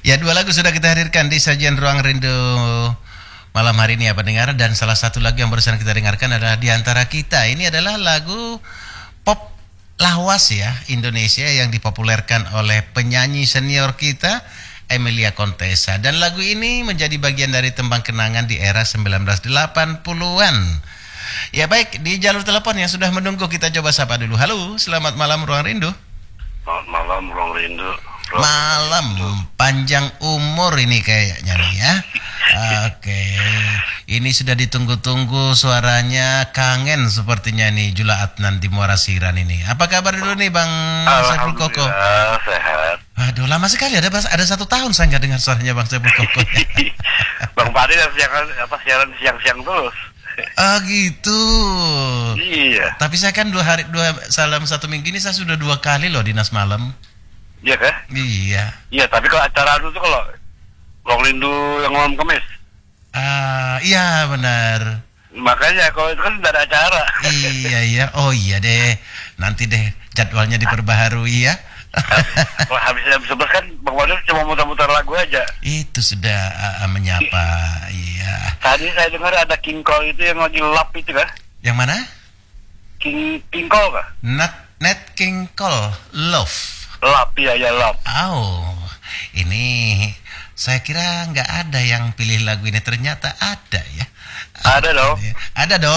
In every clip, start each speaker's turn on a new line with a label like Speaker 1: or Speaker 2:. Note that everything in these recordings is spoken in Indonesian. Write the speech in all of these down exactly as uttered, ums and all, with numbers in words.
Speaker 1: Ya, dua lagu sudah kita hadirkan di sajian Ruang Rindu malam hari ini ya pendengar. Dan salah satu lagu yang barusan kita dengarkan adalah Di Antara Kita. Ini adalah lagu pop lawas ya Indonesia yang dipopulerkan oleh penyanyi senior kita Emilia Contessa. Dan lagu ini menjadi bagian dari tembang kenangan di era sembilan belas delapan puluhan. Ya baik, di jalur telepon yang sudah menunggu kita coba sapa dulu. Halo, selamat malam Ruang Rindu.
Speaker 2: Selamat malam Ruang Rindu.
Speaker 1: Malam panjang umur ini kayaknya nih ya. Oke, ini sudah ditunggu-tunggu, suaranya kangen sepertinya nih Jula Adnan di Muara Siran ini. Apa kabar dulu nih Bang Saiful Koko?
Speaker 2: Alhamdulillah sehat.
Speaker 1: Aduh, lama sekali, ada ada satu tahun saya nggak dengar suaranya Bang Saiful Koko.
Speaker 2: Bang Fadil yang siang apa siaran siang-siang terus.
Speaker 1: Ah gitu.
Speaker 2: Iya.
Speaker 1: Tapi saya kan dua hari dua salam satu minggu ini saya sudah dua kali loh dinas malam.
Speaker 2: Iya kah?
Speaker 1: Iya.
Speaker 2: Iya, tapi kalau acara dulu tuh kalau Ruang Rindu yang malam Kamis.
Speaker 1: Ah, iya benar.
Speaker 2: Makanya kalau itu kan sudah ada acara.
Speaker 1: Iya iya. Oh iya deh. Nanti deh jadwalnya diperbaharui ya.
Speaker 2: Kalau habis jam sebelas kan Bang Fadil cuma muter-muter lagu aja.
Speaker 1: Itu sudah uh, menyapa. Iya.
Speaker 2: Tadi saya dengar ada King Cole itu yang lagi lap itu kah?
Speaker 1: Yang mana?
Speaker 2: King King Cole kah?
Speaker 1: Nat Nat King Cole Love.
Speaker 2: Lap ya ya lap.
Speaker 1: Oh, ini saya kira nggak ada yang pilih lagu ini, ternyata ada ya.
Speaker 2: Ada dong.
Speaker 1: Ada dong.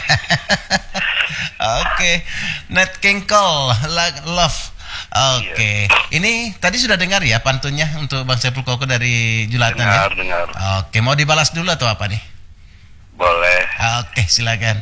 Speaker 1: Oke, Nat King Cole Love. Oke, okay. Ini tadi sudah dengar ya pantunnya untuk Bang Saiful Koko dari Julatan ya?
Speaker 2: Dengar, dengar.
Speaker 1: Oke, mau dibalas dulu atau apa nih?
Speaker 2: Boleh.
Speaker 1: Oke, silakan.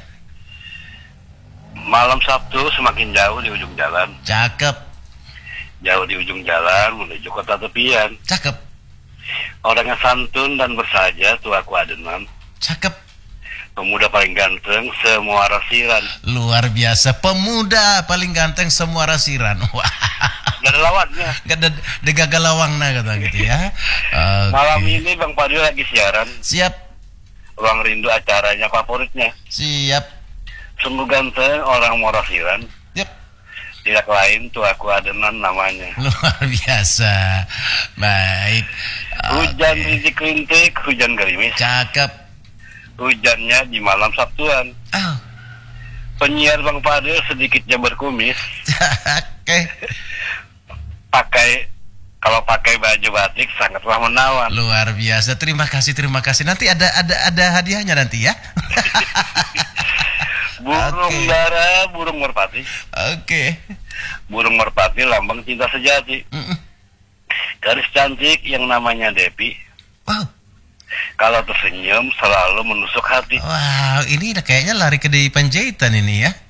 Speaker 2: Malam Sabtu semakin jauh di ujung jalan.
Speaker 1: Cakep.
Speaker 2: Jauh di ujung jalan menuju kota tepian.
Speaker 1: Cakep.
Speaker 2: Orangnya santun dan bersahaja, tuaku adenan.
Speaker 1: Cakep.
Speaker 2: Pemuda paling ganteng semua rasiran.
Speaker 1: Luar biasa, pemuda paling ganteng semua rasiran. Wah.
Speaker 2: Gak ada lawannya.
Speaker 1: Gak ada degagal lawangna kata gitu ya. Okay.
Speaker 2: Malam ini Bang Fadil lagi siaran.
Speaker 1: Siap.
Speaker 2: Ruang Rindu acaranya favoritnya.
Speaker 1: Siap.
Speaker 2: Sungguh ganteng orang Morasiran.
Speaker 1: Yep.
Speaker 2: Tidak lain tuaku adenan namanya.
Speaker 1: Luar biasa. Baik.
Speaker 2: Hujan
Speaker 1: Okay.
Speaker 2: rintik-rintik, hujan gerimis.
Speaker 1: Cakep.
Speaker 2: Hujannya di malam Sabtuan.
Speaker 1: Oh.
Speaker 2: Penyiar Bang Fadil sedikitnya berkumis.
Speaker 1: Oke.
Speaker 2: Pakai kalau pakai baju batik sangatlah menawan.
Speaker 1: Luar biasa. Terima kasih, terima kasih. Nanti ada ada ada hadiahnya nanti ya.
Speaker 2: Burung
Speaker 1: okay.
Speaker 2: dara, burung merpati.
Speaker 1: Oke. Okay.
Speaker 2: Burung merpati lambang cinta sejati.
Speaker 1: Mm-mm.
Speaker 2: Garis cantik yang namanya Depi.
Speaker 1: Wow.
Speaker 2: Kalau tersenyum selalu menusuk hati.
Speaker 1: Wow, ini kayaknya lari ke di Panjaitan ini ya.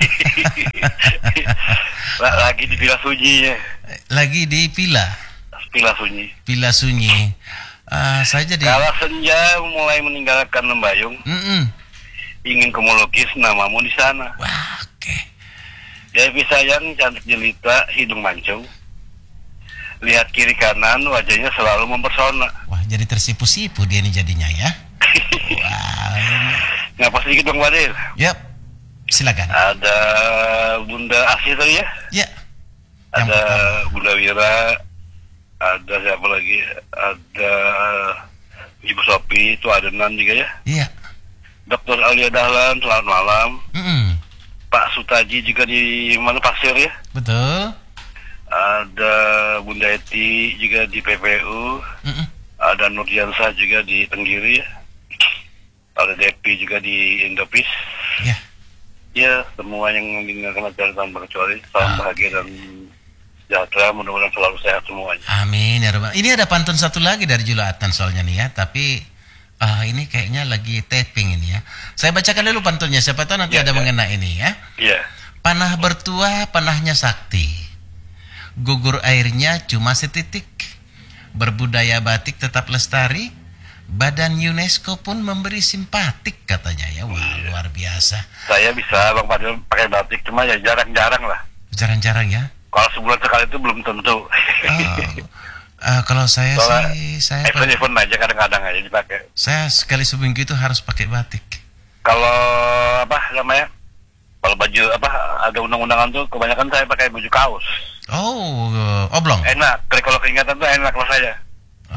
Speaker 2: Lagi di Villa Sunyi ya.
Speaker 1: Lagi di Villa.
Speaker 2: Villa Sunyi.
Speaker 1: Villa Sunyi. Uh, saya jadi.
Speaker 2: Kalau senja mulai meninggalkan Lembayung.
Speaker 1: Mm-mm.
Speaker 2: Ingin ku melukis namamu di sana.
Speaker 1: Wah, oke. Okay.
Speaker 2: Devi sayang cantik jelita, hidung mancung. Lihat kiri kanan, wajahnya selalu mempersona.
Speaker 1: Wah, jadi tersipu-sipu dia nih jadinya ya. Wah.
Speaker 2: Ngapa sedikit Bang Fadil?
Speaker 1: Yap. Silakan.
Speaker 2: Ada Bunda Asih tadi ya?
Speaker 1: Ya.
Speaker 2: Ada Bunda Wira. Ada siapa lagi? Ada Ibu Sopi, itu adenan juga ya?
Speaker 1: Iya.
Speaker 2: Dokter Alia Dahlan, selamat malam.
Speaker 1: Mm-mm.
Speaker 2: Pak Sutaji juga di mana Pasir ya?
Speaker 1: Betul.
Speaker 2: Ada Bunda Eti juga di P P U.
Speaker 1: Mm-mm.
Speaker 2: Ada Nurdiansah juga di Tenggiri ya. Ada Depi juga di Indopis.
Speaker 1: Ya.
Speaker 2: Ya, semua yang mendengarkan acara tanpa kecuali salam
Speaker 1: Ah.
Speaker 2: bahagia dan sejahtera, mudah-mudahan selalu sehat semuanya.
Speaker 1: Amin ya Rabbal. Ini ada pantun satu lagi dari Jula Adnan soalnya nih ya, tapi ah ini kayaknya lagi taping ini ya. Saya bacakan dulu pantunnya, siapa tahu nanti
Speaker 2: Ya,
Speaker 1: ada
Speaker 2: ya.
Speaker 1: mengena ini ya.
Speaker 2: Iya.
Speaker 1: Panah bertuah, panahnya sakti. Gugur airnya cuma setitik. Berbudaya batik tetap lestari. Badan UNESCO pun memberi simpatik katanya ya. Wah,
Speaker 2: Iya.
Speaker 1: luar biasa.
Speaker 2: Saya bisa Bang Fadil pakai batik, cuma ya jarang-jarang lah.
Speaker 1: Jarang-jarang ya.
Speaker 2: Kalau sebulan sekali itu belum tentu.
Speaker 1: Oh, uh, kalau saya
Speaker 2: Soalnya
Speaker 1: sih saya
Speaker 2: event-event aja kadang-kadang aja dipakai.
Speaker 1: saya sekali seminggu itu harus pakai batik.
Speaker 2: Kalau apa namanya? Kalau baju apa ada undang-undangan tuh kebanyakan saya pakai baju kaos.
Speaker 1: Oh, uh, oblong.
Speaker 2: Enak, kalau keringatan tuh enak lah saya.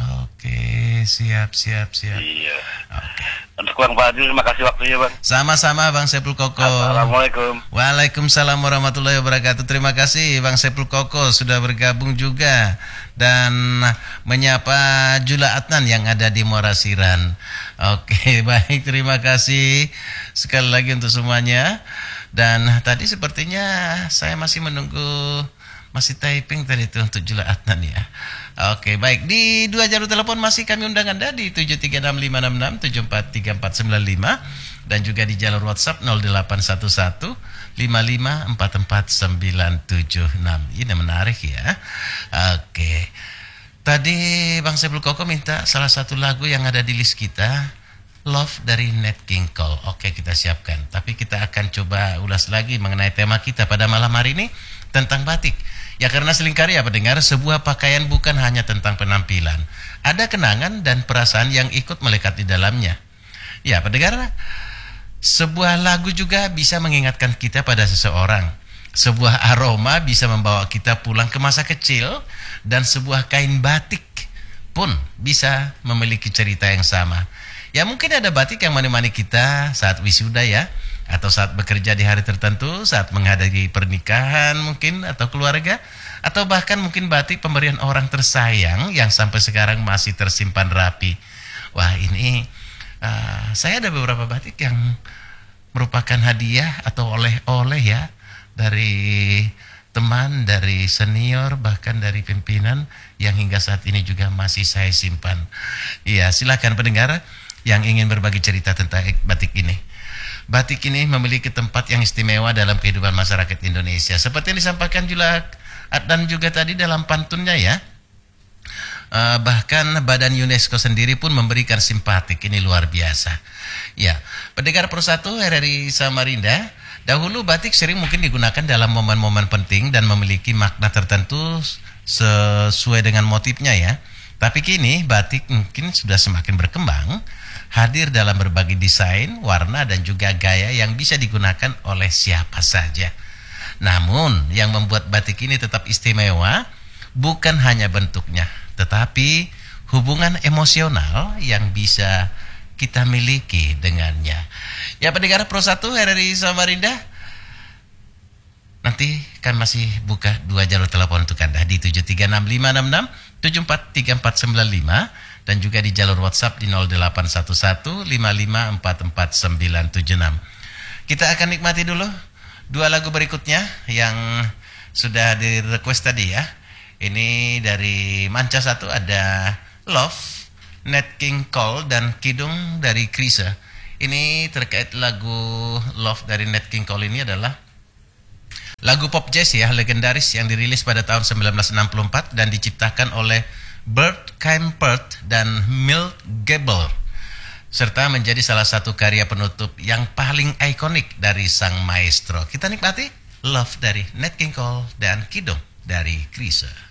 Speaker 1: siap, siap, siap.
Speaker 2: Iya.
Speaker 1: Oke.
Speaker 2: Untuk Bang Fadil, terima kasih waktunya Bang.
Speaker 1: Sama-sama Bang Saiful Koko.
Speaker 2: Assalamualaikum.
Speaker 1: Waalaikumsalam warahmatullahi wabarakatuh. Terima kasih Bang Saiful Koko sudah bergabung juga dan menyapa Jula Adnan yang ada di Morasiran. Oke, baik, terima kasih sekali lagi untuk semuanya. Dan tadi sepertinya saya masih menunggu, masih typing tadi itu untuk Jula Adnan ya. Oke, baik, di dua jalur telepon masih kami undang Anda di tujuh tiga enam lima enam enam tujuh empat tiga empat sembilan lima dan juga di jalur WhatsApp nol delapan satu satu lima lima empat empat sembilan tujuh enam. Ini menarik ya. Oke. Tadi Bang Saiful Koko minta salah satu lagu yang ada di list kita, Love dari Nat King Cole. Oke, kita siapkan. Tapi kita akan coba ulas lagi mengenai tema kita pada malam hari ini tentang batik. Ya, karena seringkali ya pendengar, sebuah pakaian bukan hanya tentang penampilan. Ada kenangan dan perasaan yang ikut melekat di dalamnya. Ya, pendengar, sebuah lagu juga bisa mengingatkan kita pada seseorang. Sebuah aroma bisa membawa kita pulang ke masa kecil. Dan sebuah kain batik pun bisa memiliki cerita yang sama. Ya, mungkin ada batik yang menemani kita saat wisuda ya, atau saat bekerja di hari tertentu, saat menghadiri pernikahan mungkin atau keluarga, atau bahkan mungkin batik pemberian orang tersayang yang sampai sekarang masih tersimpan rapi. Wah, ini uh, saya ada beberapa batik yang merupakan hadiah atau oleh-oleh ya dari teman, dari senior, bahkan dari pimpinan yang hingga saat ini juga masih saya simpan. Iya, silakan pendengar yang ingin berbagi cerita tentang batik ini. Batik ini memiliki tempat yang istimewa dalam kehidupan masyarakat Indonesia. Seperti yang disampaikan Jula Adnan juga tadi dalam pantunnya ya. Uh, bahkan Badan UNESCO sendiri pun memberikan simpatik. Ini luar biasa. Ya, pendengar Persatu R R I Samarinda, dahulu batik sering mungkin digunakan dalam momen-momen penting dan memiliki makna tertentu sesuai dengan motifnya ya. Tapi kini batik mungkin sudah semakin berkembang, hadir dalam berbagai desain, warna, dan juga gaya yang bisa digunakan oleh siapa saja. Namun, yang membuat batik ini tetap istimewa, bukan hanya bentuknya, tetapi hubungan emosional yang bisa kita miliki dengannya. Ya, pendengar Pro satu R R I Samarinda, nanti kan masih buka dua jalur telepon untuk Anda di tujuh tiga enam lima enam enam tujuh empat tiga empat sembilan lima dan juga di jalur WhatsApp di nol delapan satu satu lima lima empat empat sembilan tujuh enam. Kita akan nikmati dulu dua lagu berikutnya yang sudah di request tadi ya. Ini dari Manca satu ada Love, Nat King Cole dan Kidung dari Krisa. Ini terkait lagu Love dari Nat King Cole ini adalah lagu pop jazz ya, legendaris yang dirilis pada tahun sembilan belas enam puluh empat dan diciptakan oleh Bert Kaempert dan Milt Gable, serta menjadi salah satu karya penutup yang paling ikonik dari sang maestro. Kita nikmati Love dari Nat King Cole dan Kidung dari Krisa.